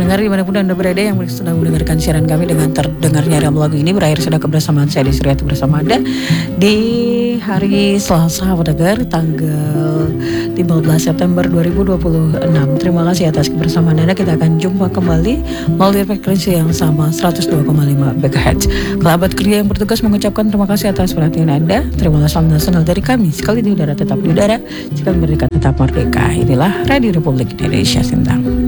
pendengar dimanapun Anda berada yang sedang mendengarkan siaran kami dengan terdengarnya lagu ini, berakhir sudah kebersamaan saya di Suryati bersama Anda di hari Selasa pendengar tanggal 15 September 2026. Terima kasih atas kebersamaan Anda. Kita akan jumpa kembali melalui frekuensi yang sama 102,5 MHz. Kerabat kerja yang bertugas mengucapkan terima kasih atas perhatian Anda. Terima kasih nasional dari kami. Sekali di udara tetap di udara, sekali merdeka tetap merdeka. Inilah Radio Republik Indonesia Sintang.